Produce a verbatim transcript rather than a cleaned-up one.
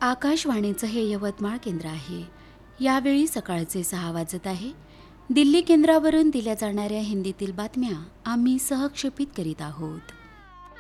आकाशवाणीचं हे यवतमाळ केंद्र आहे. यावेळी सकाळचे सहा वाजत आहे. दिल्ली केंद्रावरून दिल्या जाणाऱ्या हिंदीतील बातम्या आम्ही सहक्षेपित करीत आहोत.